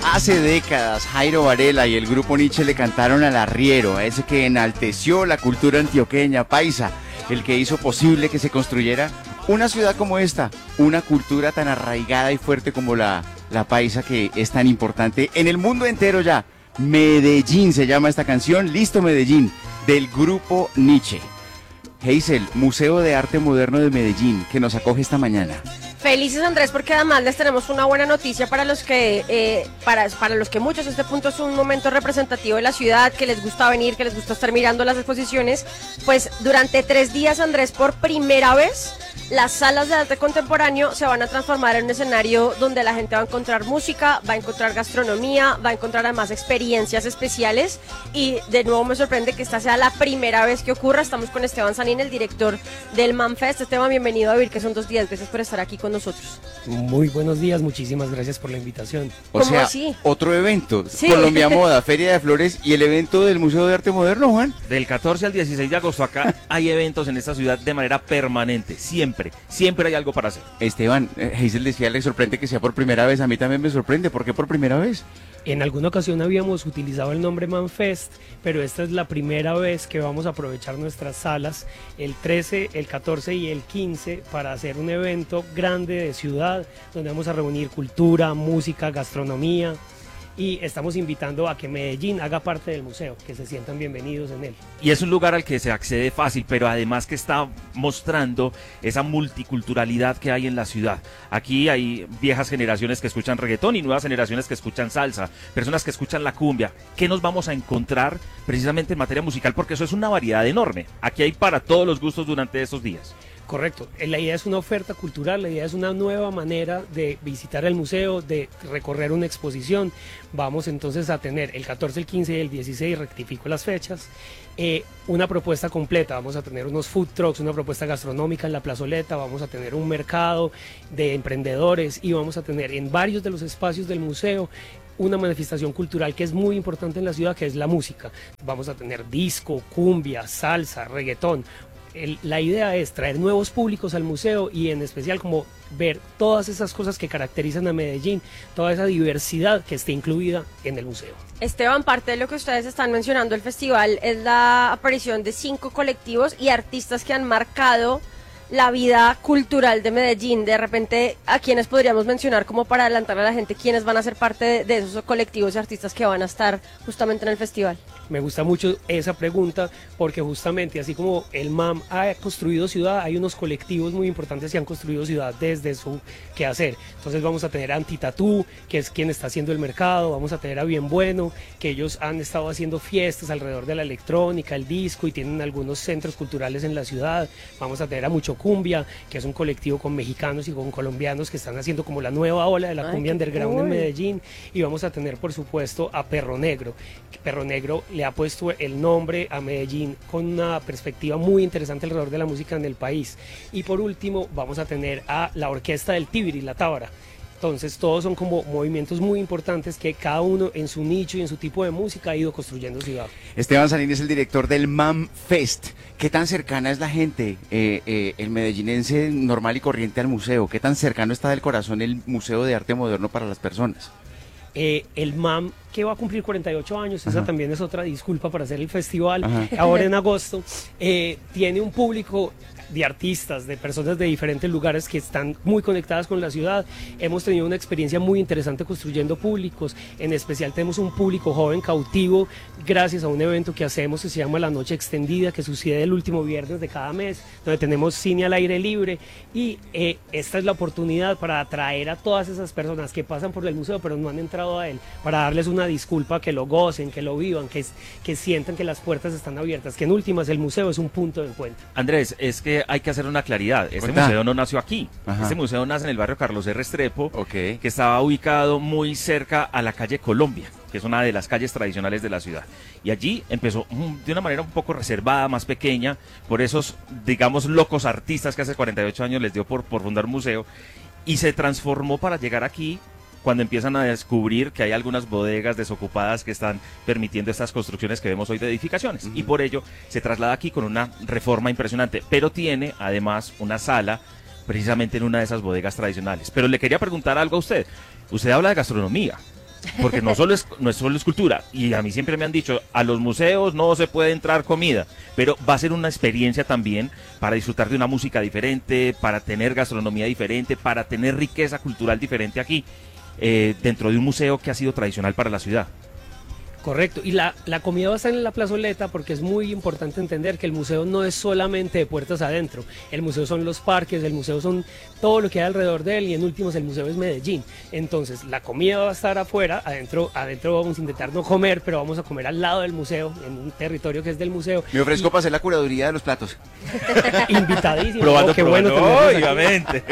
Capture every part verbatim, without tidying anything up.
Hace décadas, Jairo Varela y el grupo Nietzsche le cantaron al arriero, a ese que enalteció la cultura antioqueña, paisa, el que hizo posible que se construyera una ciudad como esta, una cultura tan arraigada y fuerte como la, la paisa, que es tan importante en el mundo entero ya. Medellín se llama esta canción, Listo Medellín, del grupo Nietzsche. Hazel, Museo de Arte Moderno de Medellín, que nos acoge esta mañana. Felices, Andrés, porque además les tenemos una buena noticia para los que eh, para, para los que muchos este punto es un momento representativo de la ciudad, que les gusta venir, que les gusta estar mirando las exposiciones. Pues durante tres días, Andrés, por primera vez las salas de arte contemporáneo se van a transformar en un escenario donde la gente va a encontrar música, va a encontrar gastronomía, va a encontrar además experiencias especiales, y de nuevo me sorprende que esta sea la primera vez que ocurra. Estamos con Esteban Sanín, el director del MAMFest. Esteban, bienvenido a Vivir, que son dos días. Gracias por estar aquí con nosotros. Muy buenos días, muchísimas gracias por la invitación. O sea, así? Otro evento, Sí. Colombia Moda, Feria de Flores y el evento del Museo de Arte Moderno, Juan. Del catorce al dieciséis de agosto acá hay eventos en esta ciudad de manera permanente, siempre, siempre hay algo para hacer. Esteban, eh, Hazel decía, le sorprende que sea por primera vez, a mí también me sorprende. ¿Por qué por primera vez? En alguna ocasión habíamos utilizado el nombre MAMFest, pero esta es la primera vez que vamos a aprovechar nuestras salas el trece, el catorce y el quince para hacer un evento grande de ciudad donde vamos a reunir cultura, música, gastronomía, y estamos invitando a que Medellín haga parte del museo, que se sientan bienvenidos en él. Y es un lugar al que se accede fácil, pero además que está mostrando esa multiculturalidad que hay en la ciudad. Aquí hay viejas generaciones que escuchan reggaetón y nuevas generaciones que escuchan salsa, personas que escuchan la cumbia. ¿Qué nos vamos a encontrar precisamente en materia musical? Porque eso es una variedad enorme. Aquí hay para todos los gustos durante estos días. Correcto, la idea es una oferta cultural, la idea es una nueva manera de visitar el museo, de recorrer una exposición. Vamos entonces a tener el catorce, el quince y el dieciséis, rectifico las fechas, eh, una propuesta completa. Vamos a tener unos food trucks, una propuesta gastronómica en la plazoleta, vamos a tener un mercado de emprendedores y vamos a tener en varios de los espacios del museo una manifestación cultural que es muy importante en la ciudad, que es la música. Vamos a tener disco, cumbia, salsa, reggaetón. El, la idea es traer nuevos públicos al museo y en especial como ver todas esas cosas que caracterizan a Medellín, toda esa diversidad que esté incluida en el museo. Esteban, parte de lo que ustedes están mencionando el festival es la aparición de cinco colectivos y artistas que han marcado la vida cultural de Medellín. De repente, ¿a quiénes podríamos mencionar como para adelantar a la gente quiénes van a ser parte de, de esos colectivos y artistas que van a estar justamente en el festival? Me gusta mucho esa pregunta porque justamente así como el MAM ha construido ciudad, hay unos colectivos muy importantes que han construido ciudad desde su quehacer. Entonces vamos a tener a Antitatú, que es quien está haciendo el mercado, vamos a tener a Bien Bueno, que ellos han estado haciendo fiestas alrededor de la electrónica, el disco, y tienen algunos centros culturales en la ciudad. Vamos a tener a Mucho Cumbia, que es un colectivo con mexicanos y con colombianos que están haciendo como la nueva ola de la Ay, cumbia underground cool. en Medellín. Y vamos a tener por supuesto a Perro Negro. Perro Negro le ha puesto el nombre a Medellín con una perspectiva muy interesante alrededor de la música en el país. Y por último vamos a tener a la Orquesta del Tibiri, la Tábara. Entonces todos son como movimientos muy importantes que cada uno en su nicho y en su tipo de música ha ido construyendo ciudad. Esteban Sanín es el director del MAMFest. ¿Qué tan cercana es la gente, eh, eh, el medellinense normal y corriente, al museo? ¿Qué tan cercano está del corazón el Museo de Arte Moderno para las personas? Eh, el MAM, que va a cumplir cuarenta y ocho años, esa Ajá. también es otra disculpa para hacer el festival, Ajá. ahora en agosto, eh, tiene un público de artistas, de personas de diferentes lugares que están muy conectadas con la ciudad. Hemos tenido una experiencia muy interesante construyendo públicos, en especial tenemos un público joven cautivo gracias a un evento que hacemos que se llama La Noche Extendida, que sucede el último viernes de cada mes, donde tenemos cine al aire libre, y eh, esta es la oportunidad para atraer a todas esas personas que pasan por el museo pero no han entrado a él, para darles una disculpa, que lo gocen, que lo vivan, que, que sientan que las puertas están abiertas, que en últimas el museo es un punto de encuentro. Andrés, es que hay que hacer una claridad. Este Cuenta. museo no nació aquí. Ajá. Este museo nace en el barrio Carlos R. Restrepo, Ok. que estaba ubicado muy cerca a la calle Colombia, que es una de las calles tradicionales de la ciudad. Y allí empezó mm, de una manera un poco reservada, más pequeña, por esos, digamos, locos artistas que hace cuarenta y ocho años les dio por, por fundar museo, y se transformó para llegar aquí cuando empiezan a descubrir que hay algunas bodegas desocupadas que están permitiendo estas construcciones que vemos hoy de edificaciones. Uh-huh. Y por ello se traslada aquí con una reforma impresionante, pero tiene además una sala precisamente en una de esas bodegas tradicionales. Pero le quería preguntar algo a usted. Usted habla de gastronomía. porque no solo es no es solo escultura, y a mí siempre me han dicho, a los museos no se puede entrar comida, pero va a ser una experiencia también para disfrutar de una música diferente, para tener gastronomía diferente, para tener riqueza cultural diferente aquí, eh, dentro de un museo que ha sido tradicional para la ciudad. Correcto, y la, la comida va a estar en la plazoleta porque es muy importante entender que el museo no es solamente de puertas adentro, el museo son los parques, el museo son todo lo que hay alrededor de él y en últimos el museo es Medellín. Entonces la comida va a estar afuera, adentro, adentro vamos a intentar no comer, pero vamos a comer al lado del museo, en un territorio que es del museo. Me ofrezco y... para hacer la curaduría de los platos. Invitadísimo. Probando, oh, qué probando, bueno oh, tenerlos aquí. obviamente.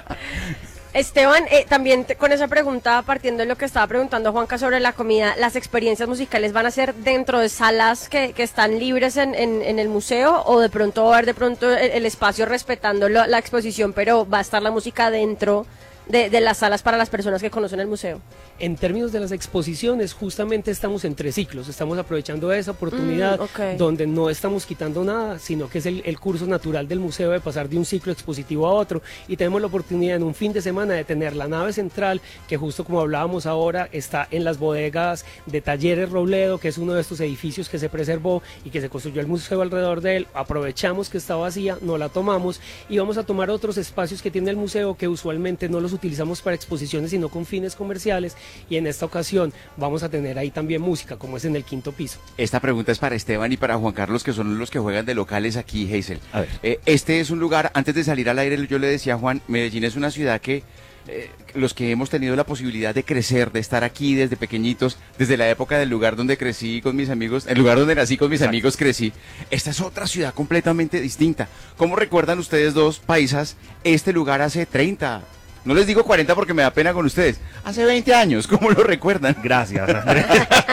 Esteban, eh, también te- con esa pregunta, partiendo de lo que estaba preguntando Juanca sobre la comida, ¿las experiencias musicales van a ser dentro de salas que, que están libres en, en, en el museo o de pronto va a haber de pronto el, el espacio respetando lo- la exposición, pero va a estar la música dentro de, de las salas para las personas que conocen el museo? En términos de las exposiciones, justamente estamos en tres ciclos, estamos aprovechando esa oportunidad Mm, ok. donde no estamos quitando nada, sino que es el, el curso natural del museo de pasar de un ciclo expositivo a otro y tenemos la oportunidad en un fin de semana de tener la nave central, que justo como hablábamos ahora, está en las bodegas de Talleres Robledo, que es uno de estos edificios que se preservó y que se construyó el museo alrededor de él. Aprovechamos que está vacía, no la tomamos y vamos a tomar otros espacios que tiene el museo que usualmente no los utilizamos para exposiciones sino con fines comerciales, y en esta ocasión vamos a tener ahí también música, como es en el quinto piso. Esta pregunta es para Esteban y para Juan Carlos, que son los que juegan de locales aquí, Hazel. A ver. Eh, este es un lugar, antes de salir al aire, yo le decía a Juan, Medellín es una ciudad que eh, los que hemos tenido la posibilidad de crecer, de estar aquí desde pequeñitos, desde la época del lugar donde crecí con mis amigos, el lugar donde nací con mis Exacto. amigos crecí, esta es otra ciudad completamente distinta. ¿Cómo recuerdan ustedes dos paisas este lugar hace treinta? No les digo cuarenta porque me da pena con ustedes. Hace veinte años, ¿cómo lo recuerdan? Gracias, Andrés.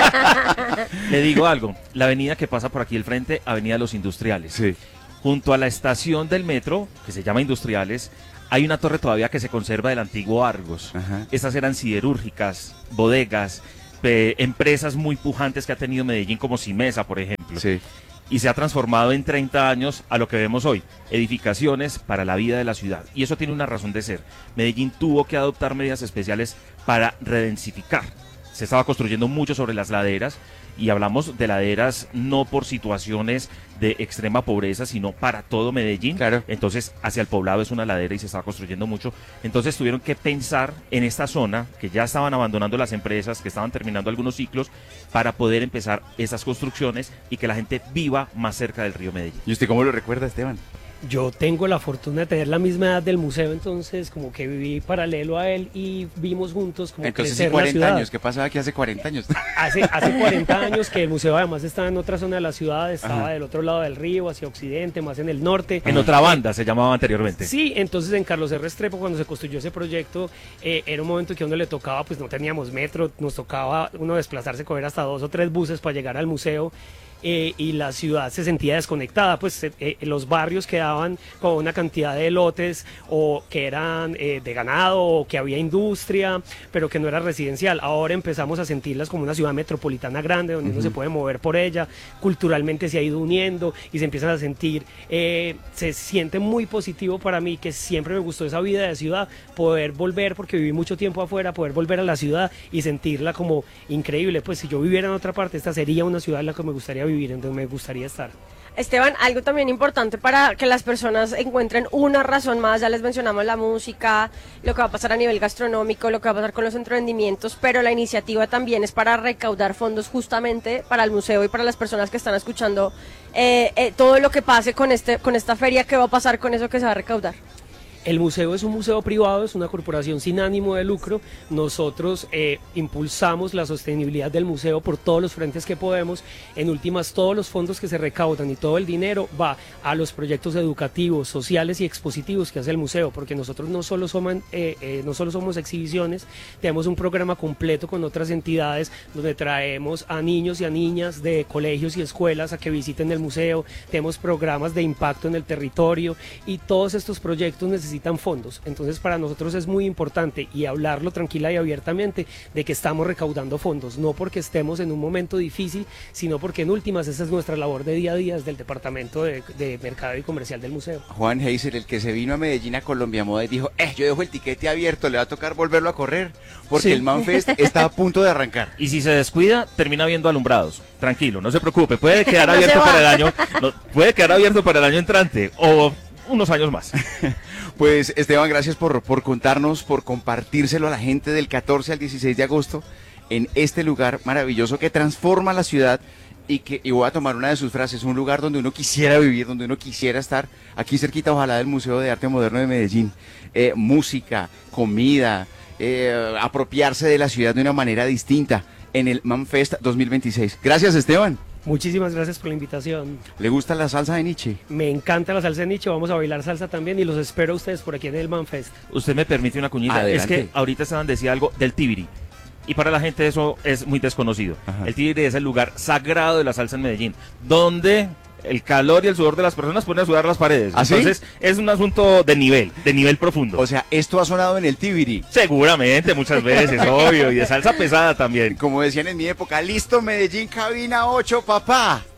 Le digo algo, la avenida que pasa por aquí al frente, Avenida Los Industriales. Sí. Junto a la estación del metro, que se llama Industriales, hay una torre todavía que se conserva del antiguo Argos. Ajá. Estas eran siderúrgicas, bodegas, pe- empresas muy pujantes que ha tenido Medellín, como Simesa, por ejemplo. Sí. Y se ha transformado en treinta años a lo que vemos hoy, edificaciones para la vida de la ciudad. Y eso tiene una razón de ser. Medellín tuvo que adoptar medidas especiales para redensificar. Se estaba construyendo mucho sobre las laderas, y hablamos de laderas no por situaciones de extrema pobreza, sino para todo Medellín. Claro. Entonces, hacia el poblado es una ladera y se estaba construyendo mucho. Entonces tuvieron que pensar en esta zona, que ya estaban abandonando las empresas, que estaban terminando algunos ciclos, para poder empezar esas construcciones y que la gente viva más cerca del río Medellín. ¿Y usted cómo lo recuerda, Esteban? Yo tengo la fortuna de tener la misma edad del museo, entonces como que viví paralelo a él y vimos juntos como Entonces sí, crecer la cuarenta ciudad. años. ¿Qué pasaba aquí hace cuarenta años? Hace, hace cuarenta años que el museo además estaba en otra zona de la ciudad, estaba Ajá. del otro lado del río, hacia occidente, más en el norte. En otra banda se llamaba anteriormente. Sí, entonces en Carlos R. Restrepo, cuando se construyó ese proyecto, eh, era un momento que a uno le tocaba, pues no teníamos metro, nos tocaba uno desplazarse, coger hasta dos o tres buses para llegar al museo. Eh, y la ciudad se sentía desconectada, pues eh, eh, los barrios quedaban con una cantidad de lotes o que eran eh, de ganado o que había industria, pero que no era residencial. Ahora empezamos a sentirlas como una ciudad metropolitana grande donde uh-huh. uno se puede mover por ella, culturalmente se ha ido uniendo y se empiezan a sentir, eh, se siente muy positivo para mí, que siempre me gustó esa vida de ciudad, poder volver, porque viví mucho tiempo afuera, poder volver a la ciudad y sentirla como increíble. Pues si yo viviera en otra parte, esta sería una ciudad en la que me gustaría vivir, vivir, en donde me gustaría estar. Esteban, algo también importante para que las personas encuentren una razón más, ya les mencionamos la música, lo que va a pasar a nivel gastronómico, lo que va a pasar con los emprendimientos, pero la iniciativa también es para recaudar fondos justamente para el museo y para las personas que están escuchando eh, eh, todo lo que pase con, este, con esta feria. ¿Qué va a pasar con eso que se va a recaudar? El museo es un museo privado, es una corporación sin ánimo de lucro. Nosotros eh, impulsamos la sostenibilidad del museo por todos los frentes que podemos. En últimas, todos los fondos que se recaudan y todo el dinero va a los proyectos educativos, sociales y expositivos que hace el museo, porque nosotros no solo somos, eh, eh, no solo somos exhibiciones, tenemos un programa completo con otras entidades donde traemos a niños y a niñas de colegios y escuelas a que visiten el museo. Tenemos programas de impacto en el territorio y todos estos proyectos necesitan necesitan fondos. Entonces para nosotros es muy importante y hablarlo tranquila y abiertamente de que estamos recaudando fondos, no porque estemos en un momento difícil, sino porque en últimas esa es nuestra labor de día a día desde el Departamento de, de Mercado y Comercial del Museo. Juan Heiser, el que se vino a Medellín a Colombia Moda y dijo, eh, yo dejo el tiquete abierto, le va a tocar volverlo a correr, porque Sí. el Manfest está a punto de arrancar. Y si se descuida, termina viendo alumbrados. Tranquilo, no se preocupe, puede quedar No se abierto va. para el año, no, puede quedar abierto para el año entrante o unos años más. Pues Esteban, gracias por, por contarnos, por compartírselo a la gente del catorce al dieciséis de agosto en este lugar maravilloso que transforma la ciudad y que, y voy a tomar una de sus frases, un lugar donde uno quisiera vivir, donde uno quisiera estar, aquí cerquita ojalá del Museo de Arte Moderno de Medellín. Eh, música, comida, eh, apropiarse de la ciudad de una manera distinta en el Manfest dos mil veintiséis. Gracias, Esteban. Muchísimas gracias por la invitación. ¿Le gusta la salsa de Nietzsche? Me encanta la salsa de nicho, vamos a bailar salsa también y los espero a ustedes por aquí en el Manfest. Usted me permite una cuñita, Adelante. es que ahorita Esteban decía algo del Tibiri. Y para la gente eso es muy desconocido. Ajá. El Tibiri es el lugar sagrado de la salsa en Medellín, donde el calor y el sudor de las personas ponen a sudar las paredes. ¿Ah, sí? Entonces es un asunto de nivel, de nivel profundo. O sea, esto ha sonado en el Tibiri. Seguramente, muchas veces, obvio, y de salsa pesada también. Como decían en mi época, listo Medellín, cabina ocho, papá.